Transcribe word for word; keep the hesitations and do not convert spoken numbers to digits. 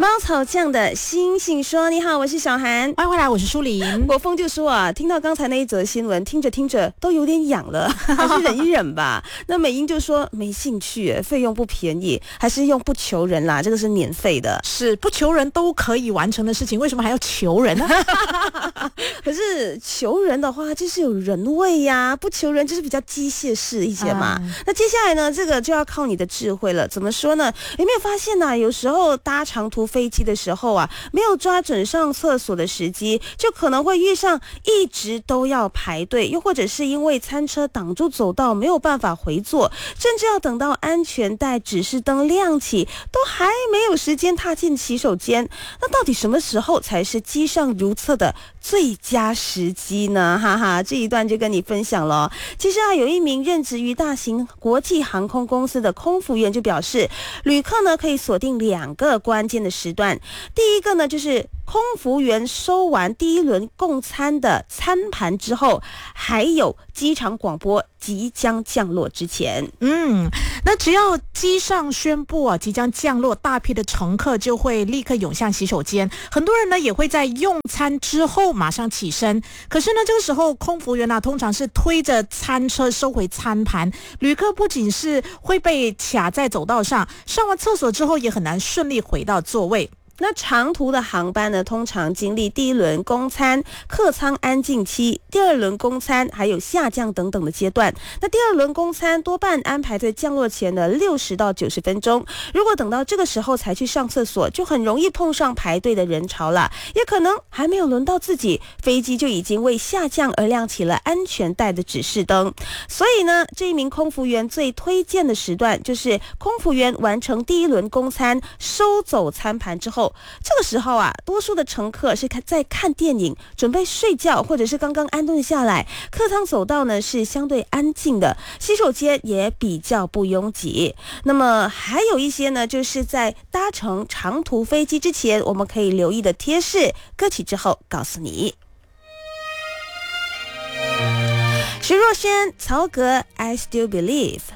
猫草酱的星星说：“你好，我是小韩， 欢迎回来，我是舒琳。” 国峰就说啊，听到刚才那一则新闻，听着听着都有点痒了，还是忍一忍吧。那美英就说没兴趣，费用不便宜，还是用不求人啦，这个是免费的， 是不求人都可以完成的事情，为什么还要求人呢？ 可是求人的话，就是有人味呀、啊；不求人就是比较机械式一些嘛。嗯、那接下来呢，这个就要靠你的智慧了。怎么说呢？有没有发现呢、啊？有时候搭长途飞机的时候啊，没有抓准上厕所的时机，就可能会遇上一直都要排队，又或者是因为餐车挡住走道，没有办法回座，甚至要等到安全带指示灯亮起，都还没有时间踏进洗手间。那到底什么时候才是机上如厕的最佳时机呢？哈哈，这一段就跟你分享了。其实啊，有一名任职于大型国际航空公司的空服员就表示，旅客呢可以锁定两个关键的时段。第一个呢，就是空服员收完第一轮供餐的餐盘之后，还有机场广播即将降落之前。 嗯，那只要机上宣布啊即将降落，大批的乘客就会立刻涌向洗手间。很多人呢也会在用餐之后马上起身。可是呢，这个时候空服员啊通常是推着餐车收回餐盘，旅客不仅是会被卡在走道上，上完厕所之后也很难顺利回到座位。 那长途的航班呢，通常经历第一轮供餐、客舱安静期、第二轮供餐还有下降等等的阶段。那第二轮供餐多半安排在降落前的六十到九十分钟。如果等到这个时候才去上厕所，就很容易碰上排队的人潮了，也可能还没有轮到自己，飞机就已经为下降而亮起了安全带的指示灯。所以呢，这一名空服员最推荐的时段就是空服员完成第一轮供餐、收走餐盘之后。这个时候啊，多数的乘客是在看电影、准备睡觉，或者是刚刚安顿下来。客舱走道呢是相对安静的，洗手间也比较不拥挤。那么还有一些呢，就是在搭乘长途飞机之前，我们可以留意的贴士。歌曲之后告诉你。徐若瑄、曹格 I Still Believe。